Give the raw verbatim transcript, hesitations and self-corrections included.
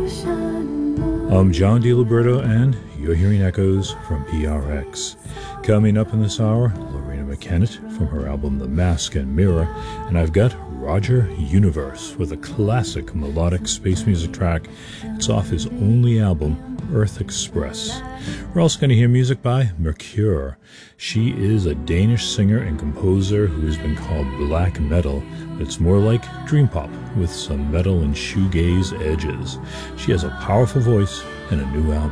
I'm John DiLiberto, and you're hearing echoes from P R X. Coming up in this hour, Lorena McKennitt from her album The Mask and Mirror, and I've got Roger Universe with a classic melodic space music track. It's off his only album, Earth Express. We're also going to hear music by Mercure. She is a Danish singer and composer who has been called black metal, but it's more like dream pop with some metal and shoegaze edges. She has a powerful voice and a new album.